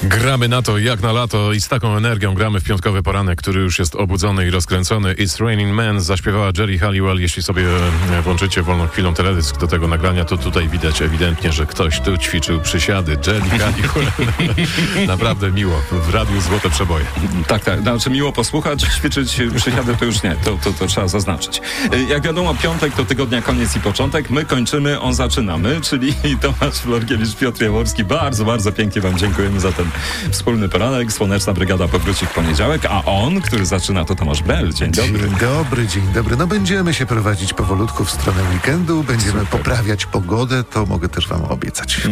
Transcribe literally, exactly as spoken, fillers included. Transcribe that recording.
Gramy na to jak na lato i z taką energią gramy w piątkowy poranek, który już jest obudzony i rozkręcony. It's Raining Men zaśpiewała Geri Halliwell. Jeśli sobie włączycie wolną chwilą teledysk do tego nagrania, to tutaj widać ewidentnie, że ktoś tu ćwiczył przysiady. Geri Halliwell. Naprawdę miło. W radiu Złote Przeboje. Tak, tak. Znaczy miło posłuchać, ćwiczyć przysiady to już nie. To, to, to trzeba zaznaczyć. Jak wiadomo, piątek to tygodnia koniec i początek. My kończymy, on zaczynamy, czyli Tomasz Florkiewicz, Piotr Jaworski. Bardzo, bardzo pięknie wam dziękujemy za ten wspólny poranek. Słoneczna Brygada powróci w poniedziałek, a on, który zaczyna, to Tomasz Bel. Dzień dobry. Dzień dobry, dzień dobry. No będziemy się prowadzić powolutku w stronę weekendu, będziemy Super. poprawiać pogodę, to mogę też wam obiecać.